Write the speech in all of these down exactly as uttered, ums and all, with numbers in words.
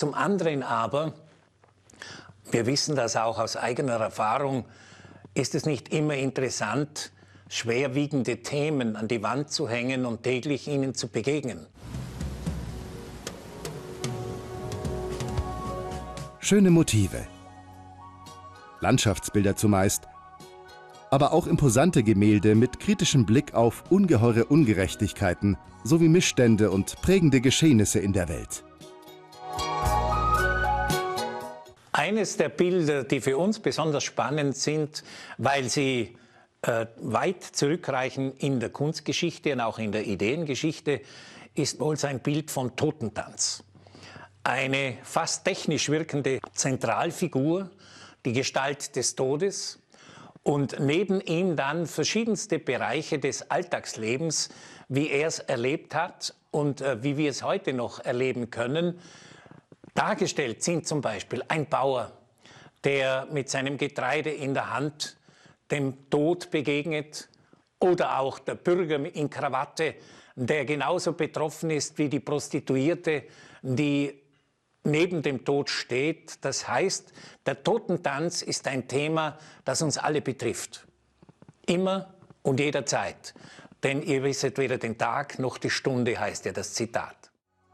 Zum anderen aber, wir wissen das auch aus eigener Erfahrung, ist es nicht immer interessant, schwerwiegende Themen an die Wand zu hängen und täglich ihnen zu begegnen. Schöne Motive, Landschaftsbilder zumeist, aber auch imposante Gemälde mit kritischem Blick auf ungeheure Ungerechtigkeiten sowie Missstände und prägende Geschehnisse in der Welt. Eines der Bilder, die für uns besonders spannend sind, weil sie äh, weit zurückreichen in der Kunstgeschichte und auch in der Ideengeschichte, ist wohl sein Bild vom Totentanz. Eine fast technisch wirkende Zentralfigur, die Gestalt des Todes, und neben ihm dann verschiedenste Bereiche des Alltagslebens, wie er es erlebt hat und äh, wie wir es heute noch erleben können. Dargestellt sind zum Beispiel ein Bauer, der mit seinem Getreide in der Hand dem Tod begegnet, oder auch der Bürger in Krawatte, der genauso betroffen ist wie die Prostituierte, die neben dem Tod steht. Das heißt, der Totentanz ist ein Thema, das uns alle betrifft. Immer und jederzeit. Denn ihr wisset weder den Tag noch die Stunde, heißt ja das Zitat.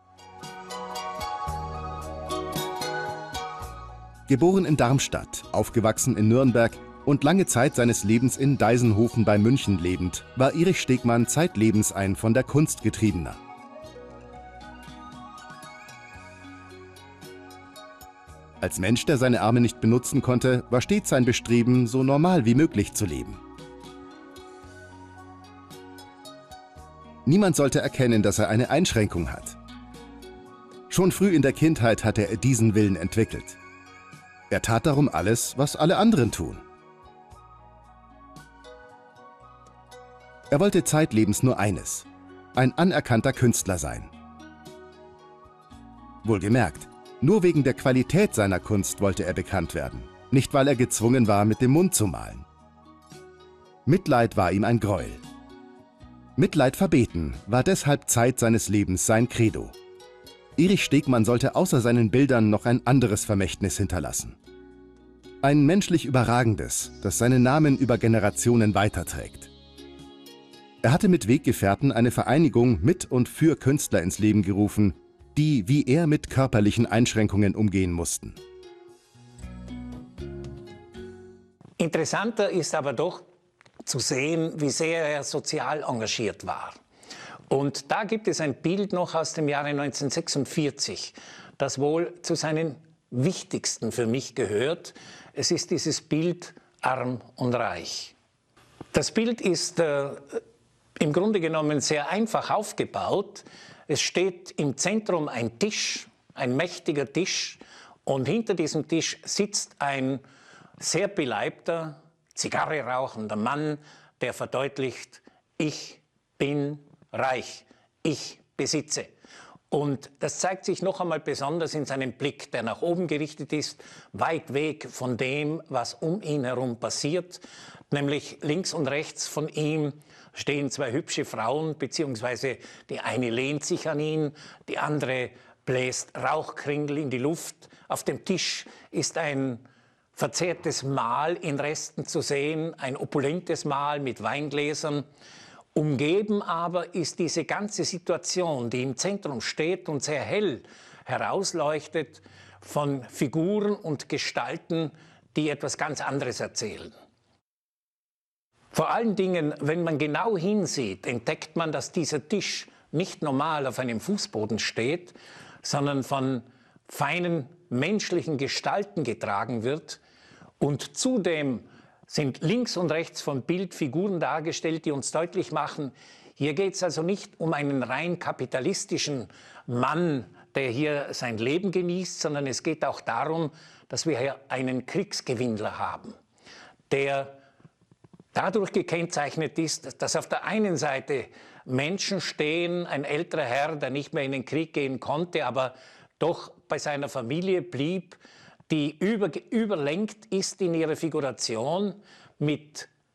Geboren in Darmstadt, aufgewachsen in Nürnberg und lange Zeit seines Lebens in Deisenhofen bei München lebend, war Erich Stegmann zeitlebens ein von der Kunst Getriebener. Als Mensch, der seine Arme nicht benutzen konnte, war stets sein Bestreben, so normal wie möglich zu leben. Niemand sollte erkennen, dass er eine Einschränkung hat. Schon früh in der Kindheit hatte er diesen Willen entwickelt. Er tat darum alles, was alle anderen tun. Er wollte zeitlebens nur eines: ein anerkannter Künstler sein. Wohlgemerkt, nur wegen der Qualität seiner Kunst wollte er bekannt werden, nicht weil er gezwungen war, mit dem Mund zu malen. Mitleid war ihm ein Gräuel. Mitleid verbeten war deshalb Zeit seines Lebens sein Credo. Erich Stegmann sollte außer seinen Bildern noch ein anderes Vermächtnis hinterlassen. Ein menschlich Überragendes, das seinen Namen über Generationen weiterträgt. Er hatte mit Weggefährten eine Vereinigung mit und für Künstler ins Leben gerufen, die wie er mit körperlichen Einschränkungen umgehen mussten. Interessanter ist aber doch zu sehen, wie sehr er sozial engagiert war. Und da gibt es ein Bild noch aus dem Jahre neunzehnhundertsechsundvierzig, das wohl zu seinen wichtigsten für mich gehört. Es ist dieses Bild Arm und Reich. Das Bild ist äh, im Grunde genommen sehr einfach aufgebaut. Es steht im Zentrum ein Tisch, ein mächtiger Tisch, und hinter diesem Tisch sitzt ein sehr beleibter, Zigarre rauchender Mann, der verdeutlicht: Ich bin reich, ich besitze. Und das zeigt sich noch einmal besonders in seinem Blick, der nach oben gerichtet ist, weit weg von dem, was um ihn herum passiert. Nämlich links und rechts von ihm stehen zwei hübsche Frauen, beziehungsweise die eine lehnt sich an ihn, die andere bläst Rauchkringel in die Luft. Auf dem Tisch ist ein verzehrtes Mahl in Resten zu sehen, ein opulentes Mahl mit Weingläsern. Umgeben aber ist diese ganze Situation, die im Zentrum steht und sehr hell herausleuchtet, von Figuren und Gestalten, die etwas ganz anderes erzählen. Vor allen Dingen, wenn man genau hinsieht, entdeckt man, dass dieser Tisch nicht normal auf einem Fußboden steht, sondern von feinen menschlichen Gestalten getragen wird. Und zudem sind links und rechts vom Bild Figuren dargestellt, die uns deutlich machen, hier geht es also nicht um einen rein kapitalistischen Mann, der hier sein Leben genießt, sondern es geht auch darum, dass wir hier einen Kriegsgewinnler haben, der dadurch gekennzeichnet ist, dass auf der einen Seite Menschen stehen, ein älterer Herr, der nicht mehr in den Krieg gehen konnte, aber doch bei seiner Familie blieb, die über, überlenkt ist in ihrer Figuration mit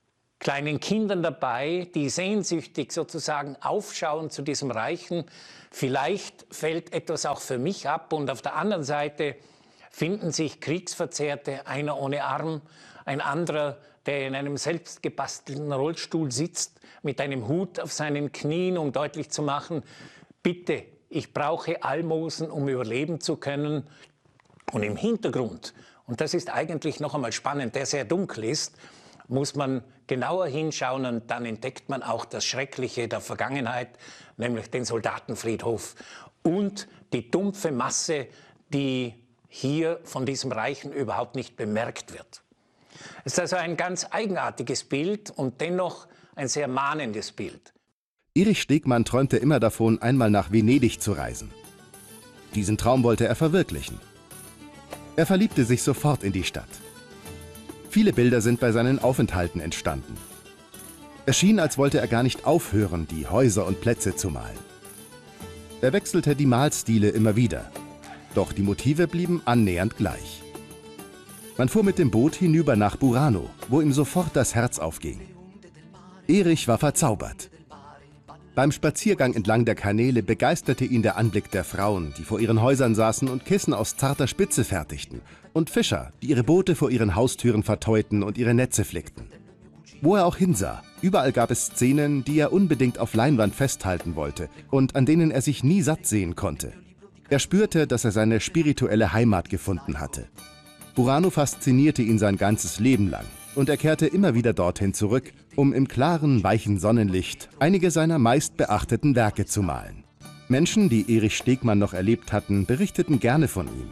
kleinen Kindern dabei, die sehnsüchtig sozusagen aufschauen zu diesem Reichen. Vielleicht fällt etwas auch für mich ab und auf der anderen Seite finden sich Kriegsverzehrte, einer ohne Arm, ein anderer, der in einem selbstgebastelten Rollstuhl sitzt, mit einem Hut auf seinen Knien, um deutlich zu machen, bitte, ich brauche Almosen, um überleben zu können. Und im Hintergrund, und das ist eigentlich noch einmal spannend, der sehr dunkel ist, muss man genauer hinschauen und dann entdeckt man auch das Schreckliche der Vergangenheit, nämlich den Soldatenfriedhof und die dumpfe Masse, die hier von diesem Reichen überhaupt nicht bemerkt wird. Es ist also ein ganz eigenartiges Bild und dennoch ein sehr mahnendes Bild. Erich Stegmann träumte immer davon, einmal nach Venedig zu reisen. Diesen Traum wollte er verwirklichen. Er verliebte sich sofort in die Stadt. Viele Bilder sind bei seinen Aufenthalten entstanden. Es schien, als wollte er gar nicht aufhören, die Häuser und Plätze zu malen. Er wechselte die Malstile immer wieder. Doch die Motive blieben annähernd gleich. Man fuhr mit dem Boot hinüber nach Burano, wo ihm sofort das Herz aufging. Erich war verzaubert. Beim Spaziergang entlang der Kanäle begeisterte ihn der Anblick der Frauen, die vor ihren Häusern saßen und Kissen aus zarter Spitze fertigten, und Fischer, die ihre Boote vor ihren Haustüren verteuten und ihre Netze flickten. Wo er auch hinsah, überall gab es Szenen, die er unbedingt auf Leinwand festhalten wollte und an denen er sich nie satt sehen konnte. Er spürte, dass er seine spirituelle Heimat gefunden hatte. Burano faszinierte ihn sein ganzes Leben lang und er kehrte immer wieder dorthin zurück, um im klaren, weichen Sonnenlicht einige seiner meistbeachteten Werke zu malen. Menschen, die Erich Stegmann noch erlebt hatten, berichteten gerne von ihm.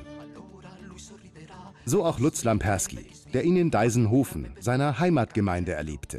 So auch Lutz Lamperski, der ihn in Deisenhofen, seiner Heimatgemeinde, erlebte.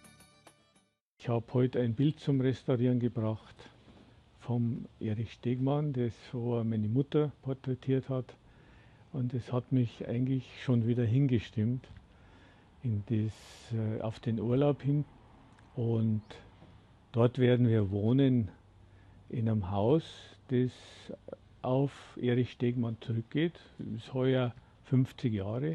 Ich habe heute ein Bild zum Restaurieren gebracht vom Erich Stegmann, das so meine Mutter porträtiert hat. Und es hat mich eigentlich schon wieder hingestimmt in das, äh, auf den Urlaub hin. Und dort werden wir wohnen in einem Haus, das auf Erich Stegmann zurückgeht. Das ist heuer fünfzig Jahre.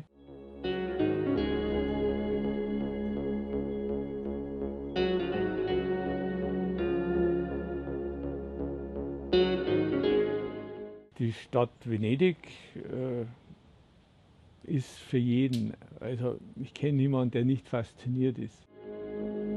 Die Stadt Venedig äh, ist für jeden, also ich kenne niemanden, der nicht fasziniert ist.